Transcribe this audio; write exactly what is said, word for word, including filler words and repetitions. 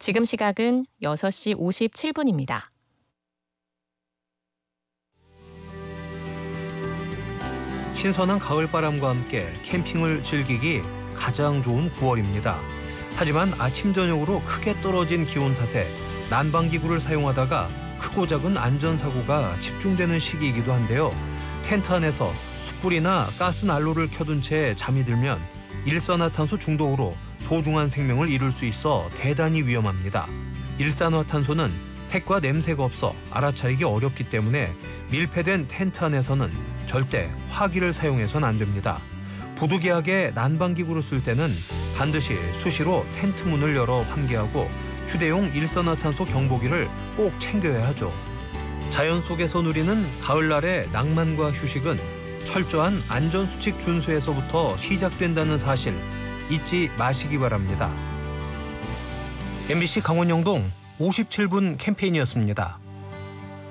지금 시각은 여섯 시 오십칠 분입니다. 신선한 가을바람과 함께 캠핑을 즐기기 가장 좋은 구월입니다. 하지만 아침 저녁으로 크게 떨어진 기온 탓에 난방기구를 사용하다가 크고 작은 안전사고가 집중되는 시기이기도 한데요. 텐트 안에서 숯불이나 가스난로를 켜둔 채 잠이 들면 일산화탄소 중독으로 소중한 생명을 잃을 수 있어 대단히 위험합니다. 일산화탄소는 색과 냄새가 없어 알아차리기 어렵기 때문에 밀폐된 텐트 안에서는 절대 화기를 사용해서는 안 됩니다. 부득이하게 난방기구를 쓸 때는 반드시 수시로 텐트 문을 열어 환기하고 휴대용 일산화탄소 경보기를 꼭 챙겨야 하죠. 자연 속에서 누리는 가을날의 낭만과 휴식은 철저한 안전수칙 준수에서부터 시작된다는 사실 잊지 마시기 바랍니다. 엠비씨 강원영동 오십칠 분 캠페인이었습니다.